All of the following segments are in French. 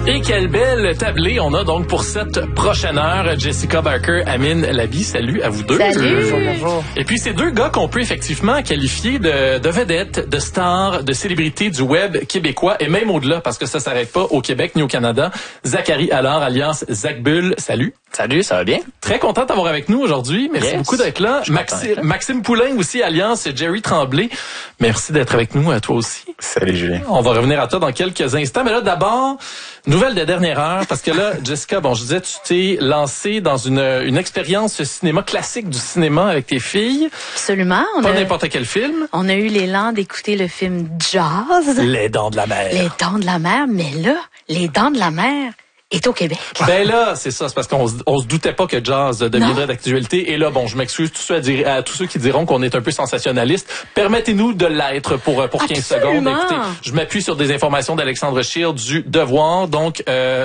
Et quelle belle tablée on a donc pour cette prochaine heure. Jessica Barker, Amine Labi, salut à vous deux. Salut. Bonjour. Et puis, ces deux gars qu'on peut effectivement qualifier de vedettes, de stars, de célébrités du web québécois et même au-delà, parce que ça s'arrête pas au Québec ni au Canada. Zachary Allard, alias Zach Bull, salut. Salut, ça va bien? Très content de t'avoir avec nous aujourd'hui. Merci beaucoup d'être là. Maxime Poulain aussi, alias Jerry Tremblay. Merci d'être avec nous, à toi aussi. Salut, Julien. On va revenir à toi dans quelques instants. Mais là, d'abord, nouvelle de dernière heure, parce que là, Jessica, bon, je disais, tu t'es lancée dans une expérience cinéma classique du cinéma avec tes filles. Absolument. Pas n'importe quel film. On a eu l'élan d'écouter le film Jaws. Les Dents de la Mer. Les Dents de la Mer, mais là, Les Dents de la Mer est au Québec. Ben là, c'est ça, c'est parce qu'on se doutait pas que Jaws deviendrait d'actualité. Et là, bon, je m'excuse à tous ceux qui diront qu'on est un peu sensationnaliste. Permettez-nous de l'être pour 15 secondes. Écoutez, je m'appuie sur des informations d'Alexandre Scheer du Devoir. Donc,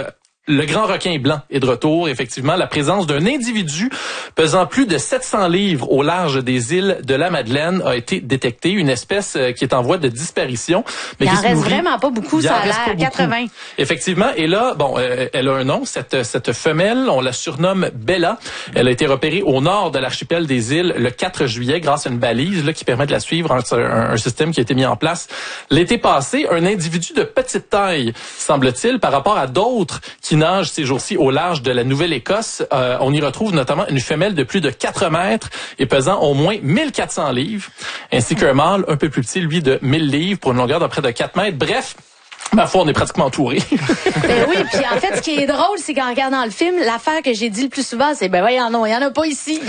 le grand requin blanc est de retour. Effectivement, la présence d'un individu pesant plus de 700 livres au large des îles de la Madeleine a été détectée. Une espèce qui est en voie de disparition. Mais il en reste vraiment pas beaucoup, ça a l'air 80. Effectivement. Et là, bon, elle a un nom, cette femelle, on la surnomme Bella. Elle a été repérée au nord de l'archipel des îles le 4 juillet grâce à une balise là, qui permet de la suivre, un système qui a été mis en place l'été passé. Un individu de petite taille, semble-t-il, par rapport à d'autres qui nage ces jours-ci au large de la Nouvelle-Écosse. On y retrouve notamment une femelle de plus de 4 mètres et pesant au moins 1400 livres, ainsi qu'un mâle un peu plus petit, lui, de 1000 livres pour une longueur de près de 4 mètres. Bref, ma foi, on est pratiquement entouré. Ben oui, puis en fait, ce qui est drôle, c'est qu'en regardant le film, l'affaire que j'ai dit le plus souvent, c'est ben voyons non, il y en a pas ici,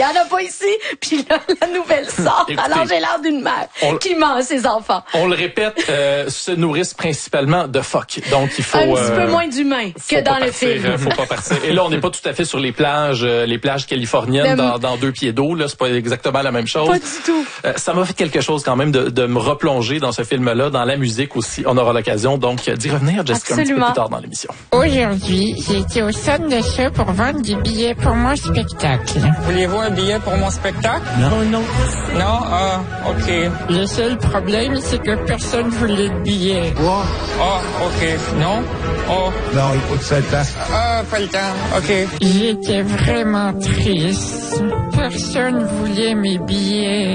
puis là, la nouvelle sort. Écoutez, alors j'ai l'air d'une mère qui ment à ses enfants. On le répète, se nourrissent principalement de phoques. Donc il faut un petit peu moins d'humain que dans le film. Faut pas partir. Et là, on n'est pas tout à fait sur les plages californiennes dans 2 pieds d'eau. Là, c'est pas exactement la même chose. Pas du tout. Ça m'a fait quelque chose quand même de me replonger dans ce film-là, dans la musique aussi. On aura l'occasion donc d'y revenir, Jessica, un petit peu plus tard dans l'émission. Aujourd'hui, j'ai été au centre de ça pour vendre des billets pour mon spectacle. Voulez-vous un billet pour mon spectacle? Non. Non? Ah, OK. Le seul problème, c'est que personne voulait de billets. Ah, OK. Non? Oh. Non, il faut que ça passe. Ah, pas le temps. OK. J'étais vraiment triste. Personne voulait mes billets.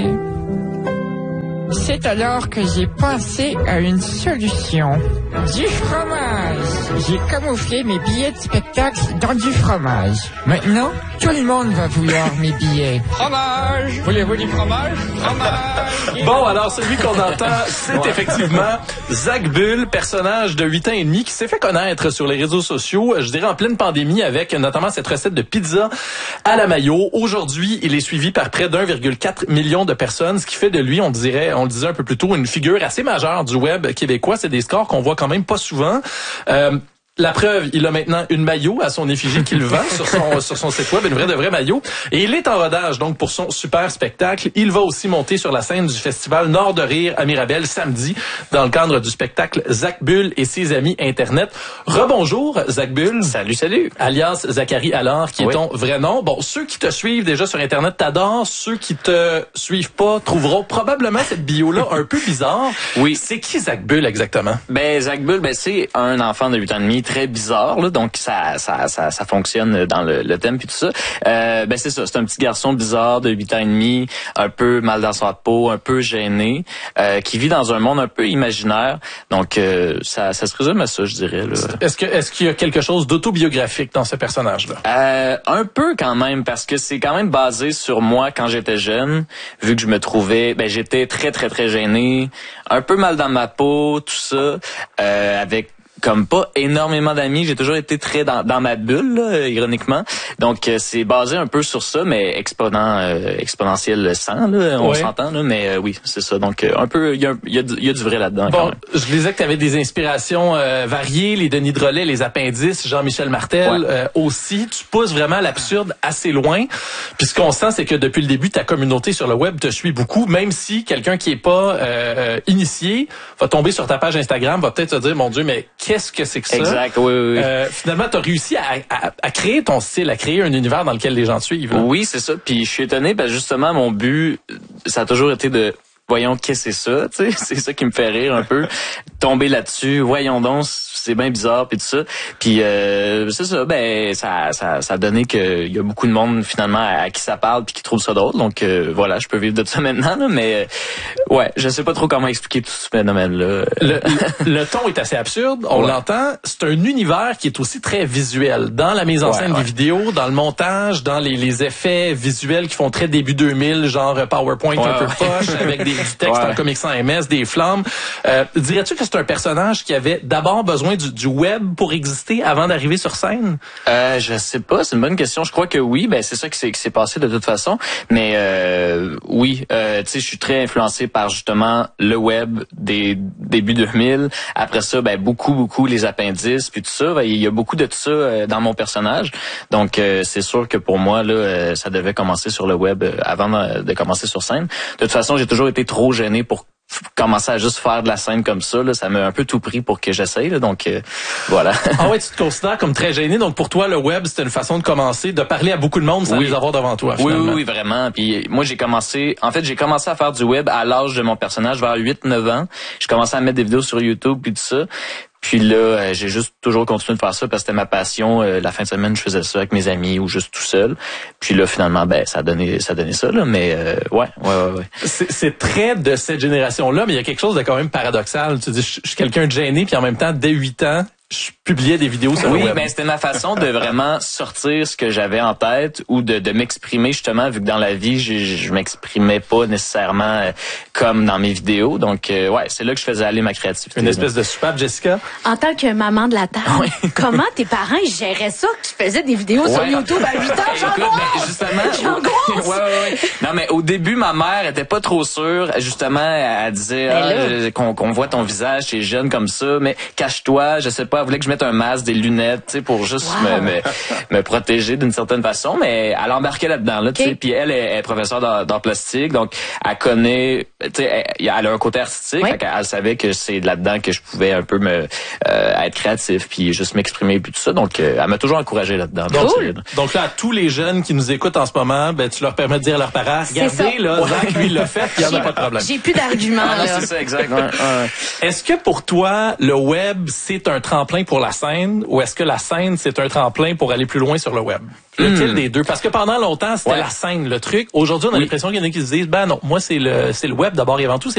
C'est alors que j'ai pensé à une solution. Du fromage. J'ai camouflé mes billets de spectacle dans du fromage. Maintenant, tout le monde va vouloir mes billets. Fromage! Voulez-vous du fromage? Fromage! Bon, alors celui qu'on entend, c'est effectivement Zach Bull, personnage de 8 ans et demi qui s'est fait connaître sur les réseaux sociaux, je dirais en pleine pandémie, avec notamment cette recette de pizza à la mayo. Aujourd'hui, il est suivi par près d'1,4 million de personnes, ce qui fait de lui, on le disait un peu plus tôt, une figure assez majeure du web québécois. C'est des scores qu'on voit quand même pas souvent. La preuve, il a maintenant une maillot à son effigie qu'il vend sur son site web, une vraie de vraie maillot. Et il est en rodage, donc, pour son super spectacle. Il va aussi monter sur la scène du festival Nord de Rire à Mirabel samedi, dans le cadre du spectacle Zach Bull et ses amis Internet. Rebonjour, Zach Bull. Salut. Alias Zachary Allard, qui est ton vrai nom. Bon, ceux qui te suivent déjà sur Internet t'adorent. Ceux qui te suivent pas trouveront probablement cette bio-là un peu bizarre. Oui. C'est qui Zach Bull exactement? Ben, Zach Bull, c'est un enfant de 8 ans et demi, très bizarre, là, donc ça fonctionne dans le thème puis tout ça. C'est ça, c'est un petit garçon bizarre de 8 ans et demi, un peu mal dans sa peau, un peu gêné, qui vit dans un monde un peu imaginaire. Donc ça se résume à ça, je dirais. Là. Est-ce qu'il y a quelque chose d'autobiographique dans ce personnage-là? Un peu quand même, parce que c'est quand même basé sur moi quand j'étais jeune, vu que je me trouvais, j'étais très très très gêné, un peu mal dans ma peau, tout ça, avec comme pas énormément d'amis, j'ai toujours été très dans ma bulle, là, ironiquement. Donc c'est basé un peu sur ça, mais exponentiel 100, là, on s'entend, là, mais oui, c'est ça. Donc un peu, il y a du vrai là-dedans. Bon, je disais que tu avais des inspirations variées, les Denis Drolet, les Appendices, Jean-Michel Martel aussi. Tu pousses vraiment l'absurde assez loin. Puis ce qu'on sent, c'est que depuis le début, ta communauté sur le web te suit beaucoup, même si quelqu'un qui est pas initié va tomber sur ta page Instagram, va peut-être se dire, mon Dieu, mais qu'est-ce que c'est que ça? Exact, oui. Finalement, tu as réussi à créer ton style, à créer un univers dans lequel les gens te suivent. Là. Oui, c'est ça. Puis je suis étonné parce que justement, mon but, ça a toujours été de voyons qu'est-ce que c'est ça, tu sais, c'est ça qui me fait rire un peu. Tomber là-dessus, voyons donc, c'est bien bizarre puis tout ça. Puis c'est ça, ben ça a donné qu'il y a beaucoup de monde finalement à qui ça parle puis qui trouve ça drôle. Donc voilà, je peux vivre de ça maintenant, là, mais ouais, je sais pas trop comment expliquer tout ce phénomène-là. Le ton est assez absurde, on l'entend. C'est un univers qui est aussi très visuel. Dans la mise en scène des vidéos, dans le montage, dans les effets visuels qui font très début 2000, genre PowerPoint un peu poche, avec du texte en Comic Sans MS, des flammes. Dirais-tu que c'est un personnage qui avait d'abord besoin du web pour exister avant d'arriver sur scène? Je sais pas, c'est une bonne question. Je crois que oui, ben c'est ça qui s'est passé de toute façon. Mais oui, tu sais, je suis très influencé par justement le web des débuts 2000. Après ça, ben beaucoup les appendices puis tout ça. Ben, il y a beaucoup de tout ça dans mon personnage. Donc c'est sûr que pour moi là, ça devait commencer sur le web avant de commencer sur scène. De toute façon, j'ai toujours été trop gêné pour commencer à juste faire de la scène comme ça, là, ça m'a un peu tout pris pour que j'essaye, là, donc voilà. Ah ouais, tu te considères comme très gêné, donc pour toi le web c'était une façon de commencer, de parler à beaucoup de monde sans les avoir devant toi finalement. Oui, vraiment. Puis moi j'ai commencé à faire du web à l'âge de mon personnage, vers 8-9 ans. J'ai commencé à mettre des vidéos sur YouTube puis tout ça. Puis là, j'ai juste toujours continué de faire ça parce que c'était ma passion. La fin de semaine, je faisais ça avec mes amis ou juste tout seul. Puis là, finalement, ben ça a donné ça là. Mais ouais. C'est très de cette génération-là, mais il y a quelque chose de quand même paradoxal. Tu dis, je suis quelqu'un de gêné, puis en même temps, dès 8 ans, je publiais des vidéos sur le web. Oui, ben c'était ma façon de vraiment sortir ce que j'avais en tête ou de m'exprimer justement, vu que dans la vie, je m'exprimais pas nécessairement comme dans mes vidéos. Donc ouais, c'est là que je faisais aller ma créativité. Une espèce de soupape, Jessica. En tant que maman de la table, comment tes parents ils géraient ça, qu'ils faisaient des vidéos sur YouTube à 8 ans? Justement, ouais. Non, mais au début, ma mère était pas trop sûre. Justement, elle disait qu'on voit ton visage, t'es jeune comme ça, mais cache-toi, je sais pas. Elle voulait que je mette un masque, des lunettes, tu sais, pour juste me protéger d'une certaine façon, mais elle embarquait là-dedans, là, tu sais. Puis elle est professeure d'art plastique, donc elle connaît, tu sais, elle a un côté artistique, elle savait que c'est là-dedans que je pouvais un peu être créatif, puis juste m'exprimer, puis tout ça. Donc elle m'a toujours encouragé là-dedans. Donc là, à tous les jeunes qui nous écoutent en ce moment, ben tu leur permets de dire à leurs parents, regardez là, Zach lui l'a fait, il y en a pas de problème. J'ai plus d'arguments là. C'est ça, exact. Est-ce que pour toi, le web c'est un tremplin pour la scène ou est-ce que la scène c'est un tremplin pour aller plus loin sur le web? Lequel des deux? Parce que pendant longtemps, c'était la scène, le truc. Aujourd'hui, on a l'impression qu'il y en a qui se disent, ben non, moi c'est le web d'abord et avant tout.